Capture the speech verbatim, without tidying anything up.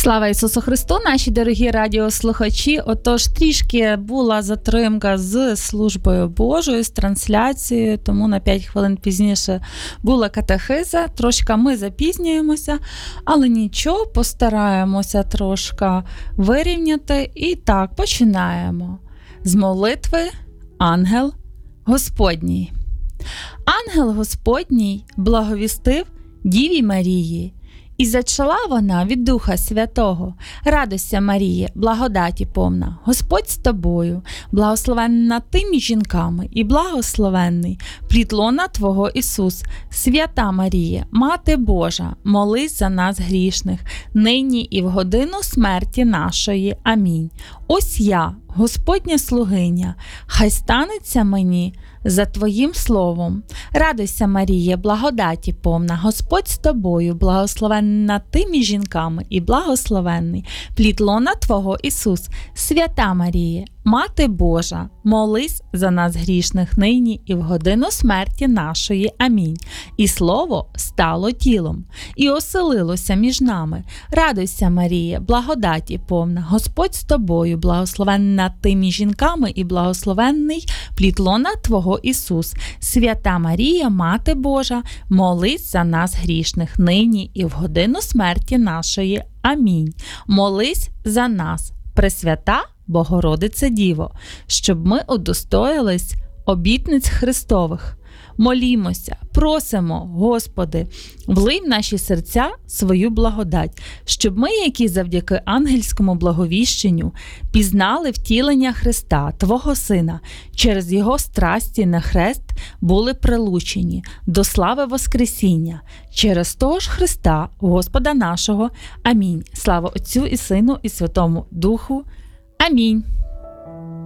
Слава Ісусу Христу, наші дорогі радіослухачі. Отож, трішки була затримка з службою Божою, з трансляцією, тому на п'ять хвилин пізніше була катехиза. Трошки ми запізнюємося, але нічого, постараємося трошки вирівняти. І так, починаємо. З молитви «Ангел Господній». Ангел Господній благовістив Діві Марії, і зачала вона від Духа Святого. Радуйся, Маріє, благодаті повна, Господь з тобою, благословенна ти між жінками, і благословенний плід лона Твого Ісус. Свята Маріє, Мати Божа, молись за нас грішних, нині і в годину смерті нашої. Амінь. Ось я, Господня слугиня, хай станеться мені за Твоїм словом. Радуйся, Маріє, благодаті повна, Господь з тобою, благословенна ти між жінками, і благословенний плід лона Твого Ісус. Свята Маріє, Мати Божа, молись за нас грішних нині і в годину смерті нашої. Амінь. І слово стало тілом, і оселилося між нами. Радуйся, Маріє, благодаті повна, Господь з тобою, благословенна ти між жінками, і благословенний плід лона Твого Ісус. Свята Марія, Мати Божа, молись за нас грішних нині і в годину смерті нашої. Амінь. Молись за нас, Пресвята Богородице Діво, щоб ми удостоїлись обітниць Христових. Молімося, просимо, Господи, влий в наші серця свою благодать, щоб ми, які завдяки ангельському благовіщенню пізнали втілення Христа, Твого Сина, через Його страсті на хрест були прилучені до слави Воскресіння, через того ж Христа, Господа нашого. Амінь. Слава Отцю і Сину і Святому Духу. Амінь.